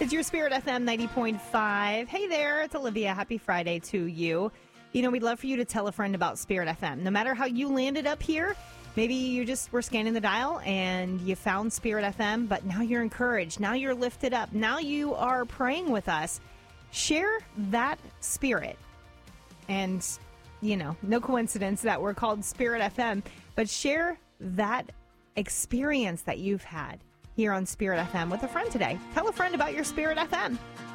It's your Spirit FM 90.5. Hey there, it's Olivia. Happy Friday to you. You know, we'd love for you to tell a friend about Spirit FM. No matter how you landed up here, maybe you just were scanning the dial and you found Spirit FM, but now you're encouraged. Now you're lifted up. Now you are praying with us. Share that spirit. And, you know, no coincidence that we're called Spirit FM, but share that experience that you've had here on Spirit FM with a friend today. Tell a friend about your Spirit FM.